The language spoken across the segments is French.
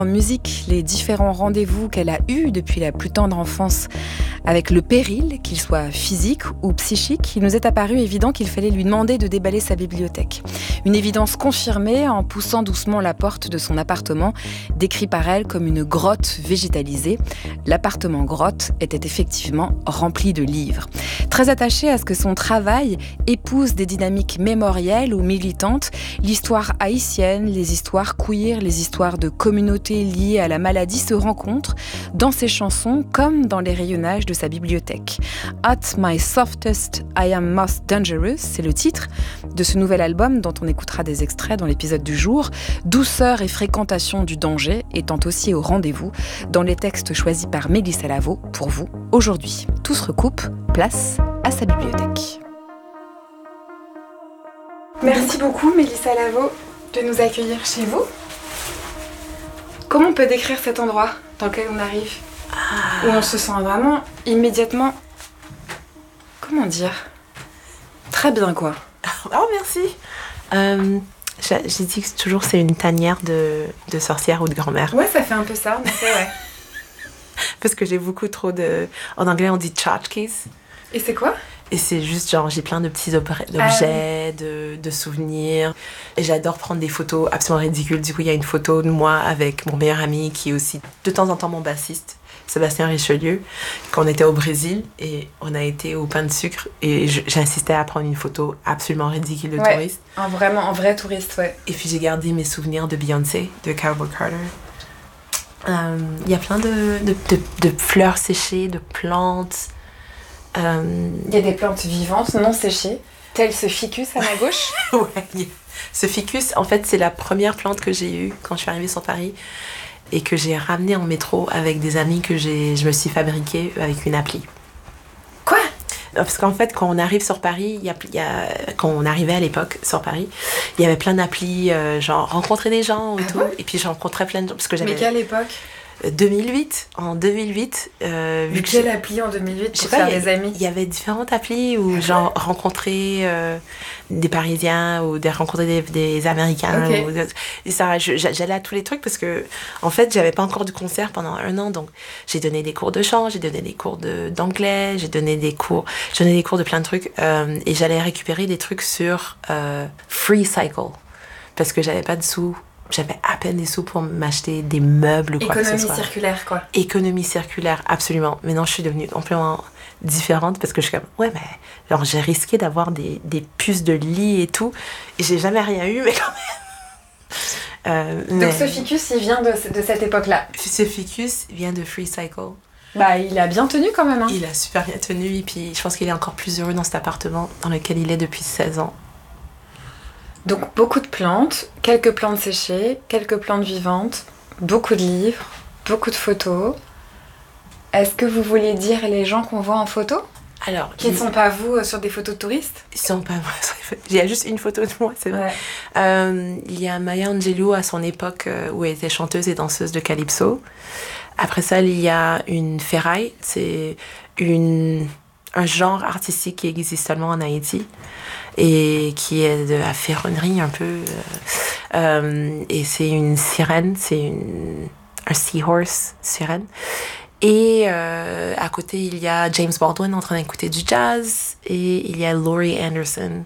En musique, les différents rendez-vous qu'elle a eus depuis la plus tendre enfance avec le péril, qu'il soit physique ou psychique, il nous est apparu évident qu'il fallait lui demander de déballer sa bibliothèque. Une évidence confirmée en poussant doucement la porte de son appartement, décrit par elle comme une grotte végétalisée. L'appartement grotte était effectivement rempli de livres. Très attachée à ce que son travail épouse des dynamiques mémorielles ou militantes, l'histoire haïtienne, les histoires queer, les histoires de communautés liées à la maladie se rencontrent dans ses chansons comme dans les rayonnages de sa bibliothèque. At My Softest, I Am Most Dangerous, c'est le titre de ce nouvel album dont on écoutera des extraits dans l'épisode du jour. Douceur et fréquentation du danger étant aussi au rendez-vous dans les textes choisis par Mélissa Lavo pour vous aujourd'hui. Tout se recoupe, place à sa bibliothèque. Merci beaucoup Mélissa Lavo de nous accueillir chez vous. Comment on peut décrire cet endroit dans lequel on arrive, où on se sent vraiment immédiatement, comment dire, très bien quoi. Oh merci. J'ai dit que toujours c'est une tanière de sorcière ou de grand-mère. Ouais, ça fait un peu ça, mais c'est vrai. Parce que j'ai beaucoup trop de... En anglais on dit tchotchkes. Et c'est quoi ? Et c'est juste genre, j'ai plein de petits objets, de souvenirs. Et j'adore prendre des photos absolument ridicules. Du coup, il y a une photo de moi avec mon meilleur ami qui est aussi de temps en temps mon bassiste, Sébastien Richelieu, quand on était au Brésil et on a été au pain de sucre. Et j'insistais à prendre une photo absolument ridicule de touriste. Un vrai touriste, ouais. Et puis j'ai gardé mes souvenirs de Beyoncé, de Cowboy Carter. Il y a plein de fleurs séchées, de plantes. Il y a des plantes vivantes, non séchées, tel ce ficus à ma gauche. Ouais, ce ficus, en fait, c'est la première plante que j'ai eue quand je suis arrivée sur Paris et que j'ai ramenée en métro avec des amis que je me suis fabriquée avec une appli. Quoi ? Parce qu'en fait, quand on arrive sur Paris, quand on arrivait à l'époque sur Paris, il y avait plein d'applis, genre rencontrer des gens et tout. Ouais. Et puis je rencontrais plein de gens. Parce que Mais quelle époque ? 2008, en 2008. Mais quelle appli en 2008 pour faire des amis ? Il y avait différentes applis où genre rencontrer des Parisiens ou rencontrer des Américains. Okay. Et ça, j'allais à tous les trucs parce que en fait, j'avais pas encore de concert pendant 1 an. Donc, j'ai donné des cours de chant, j'ai donné des cours d'anglais, j'ai donné des cours de plein de trucs. Et j'allais récupérer des trucs sur Free Cycle parce que j'avais pas de sous. J'avais à peine des sous pour m'acheter des meubles ou quoi que ce soit. Économie circulaire, quoi. Économie circulaire, absolument. Maintenant, je suis devenue complètement différente parce que je suis comme, ouais, mais genre, j'ai risqué d'avoir des puces de lit et tout. Et j'ai jamais rien eu, mais quand même. Donc ce ficus, il vient de cette époque-là. Ce ficus vient de Free Cycle. Bah, il a bien tenu quand même. Hein. Il a super bien tenu. Et puis, je pense qu'il est encore plus heureux dans cet appartement dans lequel il est depuis 16 ans. Donc beaucoup de plantes, quelques plantes séchées, quelques plantes vivantes, beaucoup de livres, beaucoup de photos. Est-ce que vous voulez dire les gens qu'on voit en photo ? Alors, qui ne sont pas vous sur des photos de touristes ? Ils sont pas moi. Il y a juste une photo de moi, c'est vrai. Ouais. Il y a Maya Angelou à son époque où elle était chanteuse et danseuse de calypso. Après ça, il y a une ferraille. C'est un genre artistique qui existe seulement en Haïti et qui est de la ferronnerie un peu. Et c'est une sirène, un seahorse sirène. Et à côté, il y a James Baldwin en train d'écouter du jazz et il y a Laurie Anderson.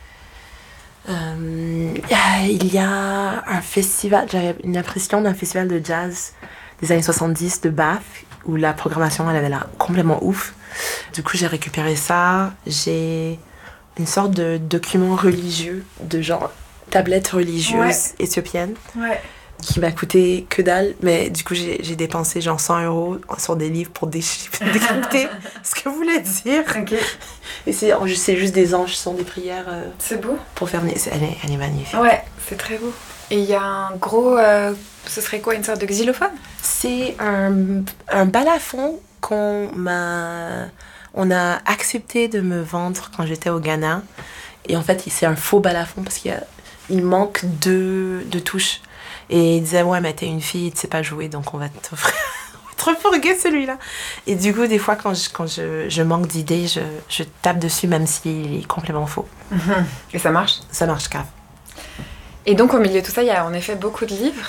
Il y a un festival, j'avais une impression d'un festival de jazz des années 70 de Bath où la programmation elle avait l'air complètement ouf. Du coup, j'ai récupéré ça. J'ai une sorte de document religieux, de genre tablette religieuse éthiopienne. Ouais. Qui m'a coûté que dalle, mais du coup j'ai dépensé genre 100 € sur des livres pour décrypter ce que voulait dire. Ok. Et c'est juste des anges, ce sont des prières. C'est beau. Pour faire venir, elle est magnifique. Ouais, c'est très beau. Et il y a un gros, ce serait quoi, une sorte de xylophone ? C'est un balafon on a accepté de me vendre quand j'étais au Ghana. Et en fait, c'est un faux balafon parce qu'il manque deux touches. Et il disait, ouais, mais t'es une fille, tu sais pas jouer, donc on va t'offrir. Trop fourgué celui-là. Et du coup, des fois, quand je manque d'idées, je tape dessus, même s'il est complètement faux. Et ça marche ? Ça marche grave. Et donc, au milieu de tout ça, il y a en effet beaucoup de livres.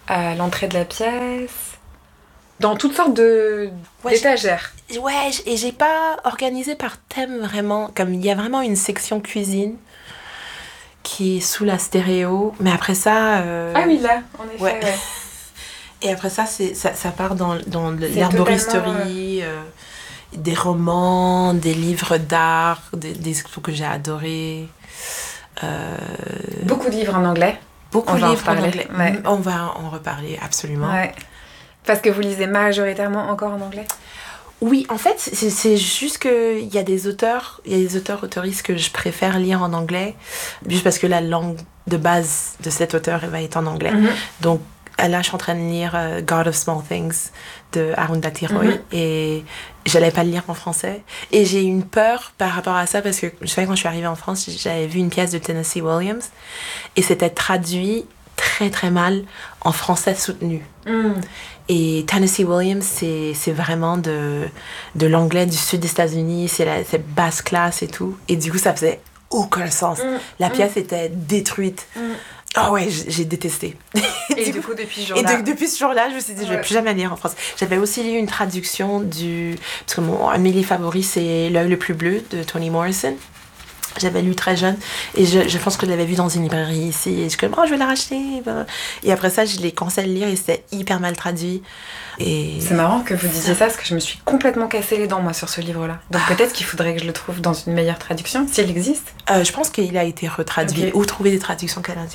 à l'entrée de la pièce, dans toutes sortes d'étagères. Ouais, et j'ai pas organisé par thème vraiment. Comme il y a vraiment une section cuisine qui est sous la stéréo, mais après ça... Ah oui, là, en effet, ouais. Et après ça, ça part dans l'herboristerie, des romans, des livres d'art, des expos que j'ai adorés. Beaucoup de livres en anglais. Beaucoup de livres en anglais. Ouais. On va en reparler, absolument. Ouais. Parce que vous lisez majoritairement encore en anglais? Oui, en fait, c'est juste qu'il y a des auteuristes que je préfère lire en anglais, juste parce que la langue de base de cet auteur va être en anglais. Donc, là, je suis en train de lire God of Small Things de Arundhati Roy et j'allais pas le lire en français. Et j'ai eu une peur par rapport à ça parce que je savais quand je suis arrivée en France, j'avais vu une pièce de Tennessee Williams et c'était traduit très très mal en français soutenu. Et Tennessee Williams, c'est vraiment de l'anglais du sud des États-Unis, c'est basse classe et tout. Et du coup, ça faisait aucun sens. La pièce était détruite. Oh ouais, j'ai détesté. Et du coup, depuis ce jour-là... depuis ce jour-là, je me suis dit, je vais plus jamais lire en France. J'avais aussi lu une traduction parce que un de mes livres favoris, c'est L'œil le plus bleu de Toni Morrison. J'avais lu très jeune et je pense que je l'avais vu dans une librairie ici et je suis comme, je vais la racheter. Et après ça, je l'ai commencé à le lire et c'était hyper mal traduit. Et... C'est marrant que vous disiez ça parce que je me suis complètement cassé les dents moi sur ce livre-là. Donc peut-être qu'il faudrait que je le trouve dans une meilleure traduction, s'il existe. Je pense qu'il a été retraduit ou trouver des traductions canadiennes.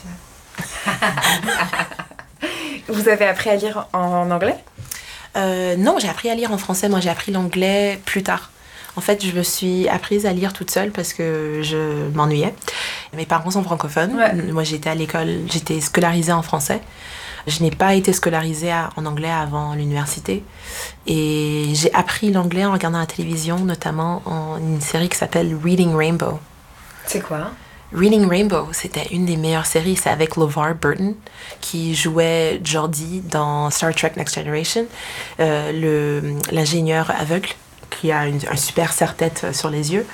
Vous avez appris à lire en anglais? Non, j'ai appris à lire en français. Moi, j'ai appris l'anglais plus tard. En fait, je me suis apprise à lire toute seule parce que je m'ennuyais. Mes parents sont francophones. Ouais. Moi, j'étais à l'école, j'étais scolarisée en français. Je n'ai pas été scolarisée en anglais avant l'université. Et j'ai appris l'anglais en regardant la télévision, notamment en une série qui s'appelle Reading Rainbow. C'est quoi? Reading Rainbow, c'était une des meilleures séries. C'est avec LeVar Burton, qui jouait Geordi dans Star Trek Next Generation, l'ingénieur aveugle qui a un super serre-tête sur les yeux.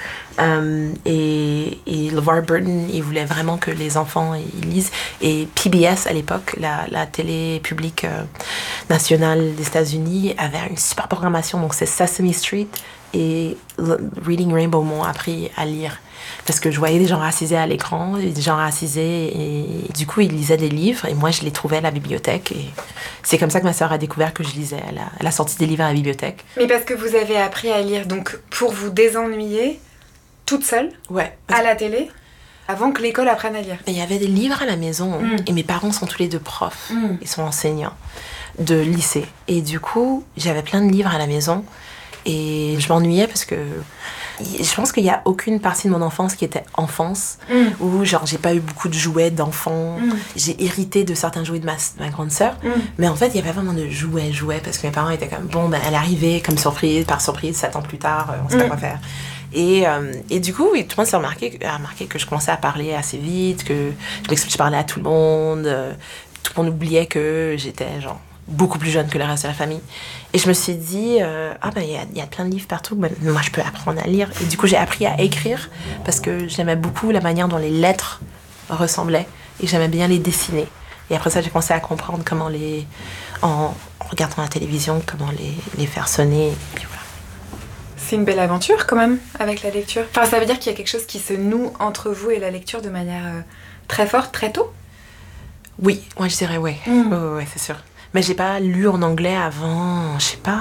Et LeVar Burton, il voulait vraiment que les enfants ils lisent. Et PBS, à l'époque, la télé publique nationale des États-Unis, avait une super programmation. Donc, c'est Sesame Street et Reading Rainbow m'ont appris à lire. Parce que je voyais des gens racisés à l'écran, des gens racisés, et du coup, ils lisaient des livres, et moi, je les trouvais à la bibliothèque. Et c'est comme ça que ma sœur a découvert que je lisais. Elle a sorti des livres à la bibliothèque. Mais parce que vous avez appris à lire, donc pour vous désennuyer, toute seule, ouais, à la télé, avant que l'école apprenne à lire. Il y avait des livres à la maison, et mes parents sont tous les deux profs, ils sont enseignants de lycée. Et du coup, j'avais plein de livres à la maison, et je m'ennuyais parce que je pense qu'il n'y a aucune partie de mon enfance qui était enfance, où genre j'ai pas eu beaucoup de jouets d'enfants, j'ai hérité de certains jouets de ma grande sœur, mais en fait il y avait vraiment de jouets, parce que mes parents étaient comme, elle est arrivée comme surprise, par surprise, 7 ans plus tard, on sait pas quoi faire. Et du coup, oui, tout le monde s'est remarqué que je commençais à parler assez vite, que je parlais à tout le monde, tout le monde oubliait que j'étais genre beaucoup plus jeune que le reste de la famille. Et je me suis dit, il y a plein de livres partout, mais moi je peux apprendre à lire. Et du coup, j'ai appris à écrire parce que j'aimais beaucoup la manière dont les lettres ressemblaient et j'aimais bien les dessiner. Et après ça, j'ai commencé à comprendre comment en regardant la télévision, comment les faire sonner. Et puis voilà. C'est une belle aventure quand même avec la lecture. Enfin, ça veut dire qu'il y a quelque chose qui se noue entre vous et la lecture de manière très forte, très tôt? Oui, moi je dirais ouais. Ouais, c'est sûr. Mais j'ai pas lu en anglais avant,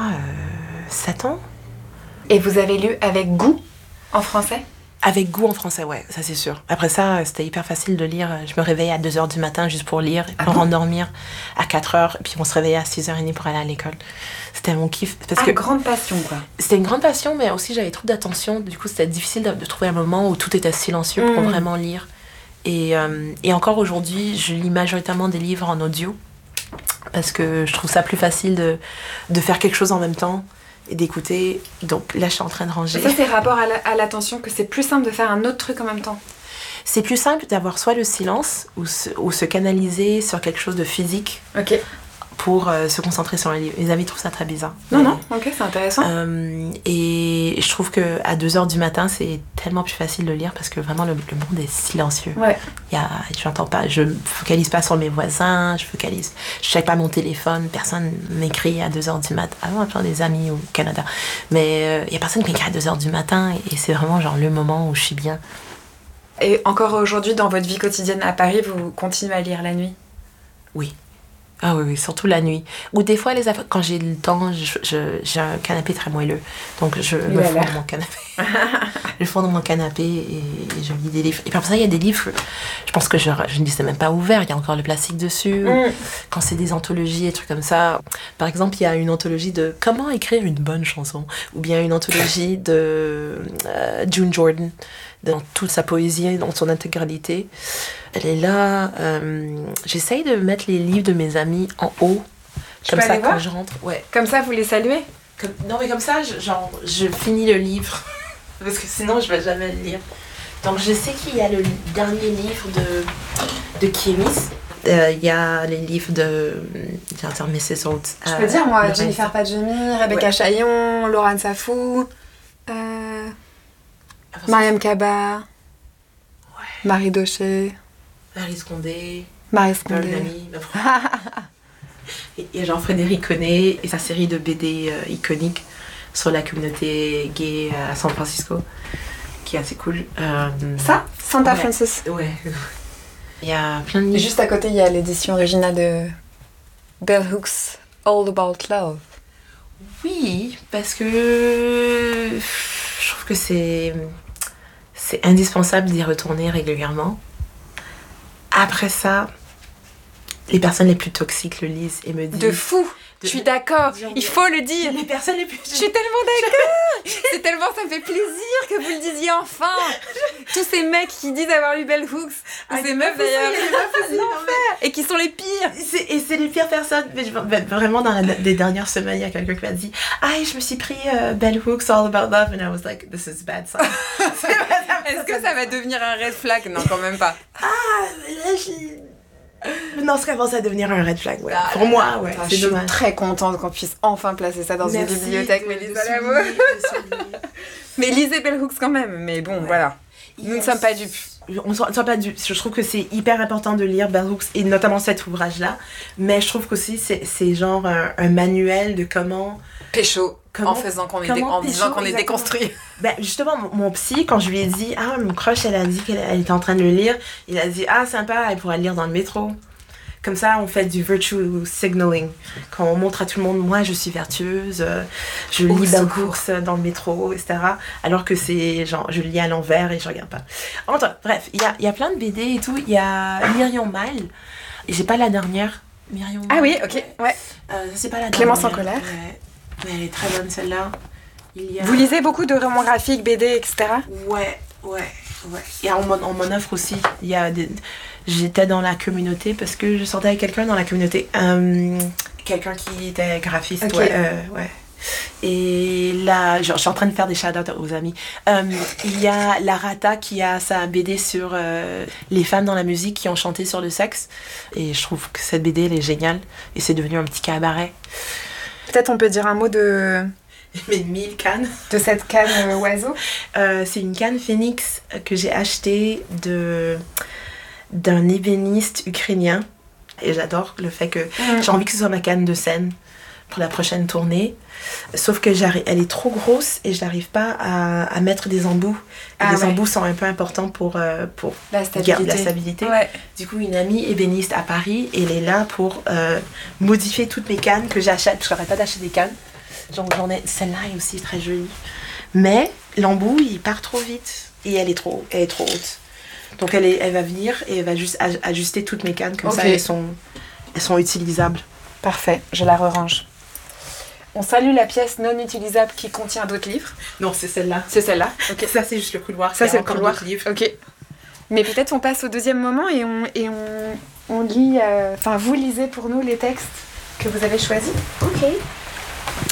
7 ans. Et vous avez lu avec goût en français? Avec goût en français, ouais, ça c'est sûr. Après ça, c'était hyper facile de lire. Je me réveillais à 2h du matin juste pour lire, et puis me rendormir à 4h, et puis on se réveillait à 6h30 pour aller à l'école. C'était mon kiff. Parce que grande passion, quoi. C'était une grande passion, mais aussi j'avais trop d'attention. Du coup, c'était difficile de trouver un moment où tout était silencieux pour vraiment lire. Et encore aujourd'hui, je lis majoritairement des livres en audio. Parce que je trouve ça plus facile de faire quelque chose en même temps et d'écouter. Donc là, je suis en train de ranger. Et ça, c'est rapport à l'attention, que c'est plus simple de faire un autre truc en même temps. C'est plus simple d'avoir soit le silence ou se canaliser sur quelque chose de physique pour se concentrer sur un livre. Mes amis trouvent ça très bizarre. Non, ok, c'est intéressant. Et je trouve qu'à 2h du matin, c'est tellement plus facile de lire parce que vraiment le monde est silencieux. Ouais. J'entends pas, je focalise pas sur mes voisins, je check pas mon téléphone, personne m'écrit à 2h du matin. Avant, j'ai des amis au Canada. Mais il y a personne qui m'écrit à 2h du matin et c'est vraiment genre le moment où je suis bien. Et encore aujourd'hui, dans votre vie quotidienne à Paris, vous continuez à lire la nuit? Oui. Ah oui, surtout la nuit. Ou des fois, quand j'ai le temps, j'ai un canapé très moelleux. Donc, je me fonds dans mon canapé. Je fonds dans mon canapé et je lis des livres. Et puis, ça, il y a des livres, je pense que je ne les ai même pas ouverts. Il y a encore le plastique dessus. Quand c'est des anthologies et trucs comme ça. Par exemple, il y a une anthologie de comment écrire une bonne chanson. Ou bien une anthologie de June Jordan, dans toute sa poésie, dans son intégralité. Elle est là. J'essaye de mettre les livres de mes amis en haut. Comme ça, quand je rentre. Ouais. Comme ça, vous les saluez? Non, mais comme ça, je finis le livre. Parce que sinon, je vais jamais le lire. Donc, je sais qu'il y a le dernier livre de Kémis. Il y a les livres de... J'ai entendu Mrs. Oates. Je peux dire, moi, Jennifer Padjemi, Rebecca Chaillon, Laurent Safou, Mariam Kaba, Marie Daucher... Marie Scondé. Et Jean-Frédéric Connet et sa série de BD iconique sur la communauté gay à San Francisco, qui est assez cool. Santa Francis. Ouais. Il y a plein de livres. Et juste à côté, il y a l'édition originale de Bell Hooks, All About Love. Oui, parce que je trouve que c'est indispensable d'y retourner régulièrement. Après ça, les personnes les plus toxiques le lisent et me disent... De fou! Je suis d'accord, il faut le dire! Les personnes les plus... Je suis tellement d'accord! C'est tellement, ça me fait plaisir que vous le disiez enfin! Tous ces mecs qui disent avoir lu Bell Hooks, ou ces meufs d'ailleurs, et qui sont les pires! Et c'est les pires personnes. Mais vraiment, dans les dernières semaines, il y a quelqu'un qui m'a dit « Ah, je me suis pris Bell Hooks, All About Love, and I was like, this is bad song. » Est-ce que ça va devenir un red flag? Non, quand même pas. Non, ça commence à devenir un red flag, ouais. Pour moi, ouais. C'est dommage. Je suis très contente qu'on puisse enfin placer ça dans une bibliothèque, Mélissa Lavo. Mais lisez Bell Hooks quand même. Mais bon, voilà. Nous ne sommes pas dupes. On ne soit pas dupes. Je trouve que c'est hyper important de lire Bell Hooks, et notamment cet ouvrage-là. Mais je trouve qu'aussi, c'est genre un manuel de comment... Pécho. En disant qu'on est déconstruit. Ben justement, mon psy, quand je lui ai dit « Ah, mon crush, elle a dit qu'elle était en train de le lire », il a dit « Ah, sympa, elle pourra le lire dans le métro. » Comme ça, on fait du virtue signaling. Quand on montre à tout le monde « Moi, je suis vertueuse, je lis Bell Hooks dans le métro, etc. » Alors que c'est genre, je lis à l'envers et je regarde pas. Enfin, bref, il y a plein de BD et tout. Il y a Myriam Mal. Et j'ai pas la dernière. Myriam Mal. Ah oui, ok, ouais. C'est pas la dernière. Clémence en colère. Ouais. Mais elle est très bonne celle-là. Vous lisez beaucoup de romans graphiques, BD, etc. Ouais. Et on m'en offre aussi. J'étais dans la communauté parce que je sortais avec quelqu'un dans la communauté. Quelqu'un qui était graphiste. Okay. Ouais. Et là, je suis en train de faire des shout-outs aux amis. Il y a Larata qui a sa BD sur les femmes dans la musique qui ont chanté sur le sexe. Et je trouve que cette BD, elle est géniale. Et c'est devenu un petit cabaret. Peut-être on peut dire un mot de... Mais 1000 cannes. De cette canne oiseau. C'est une canne phénix que j'ai achetée d'un ébéniste ukrainien. Et j'adore le fait que j'ai envie que ce soit ma canne de scène pour la prochaine tournée. Sauf que elle est trop grosse et je n'arrive pas à mettre des embouts. Et les embouts sont un peu importants pour la stabilité. Ouais. Du coup, une amie ébéniste à Paris, elle est là pour modifier toutes mes cannes que j'achète. Je n'arrête pas d'acheter des cannes. J'en ai, celle-là est aussi très jolie. Mais l'embout, il part trop vite. Et elle est trop haute. Donc elle va venir et elle va juste ajuster toutes mes cannes. Comme ça, elles sont utilisables. Parfait, je la rerange. On salue la pièce non utilisable qui contient d'autres livres. Non, c'est celle-là. C'est celle-là. Ok. Ça, c'est juste le couloir. Ça, c'est le couloir. Ok. Mais peut-être on passe au deuxième moment et on lit... Enfin, vous lisez pour nous les textes que vous avez choisis. Ok.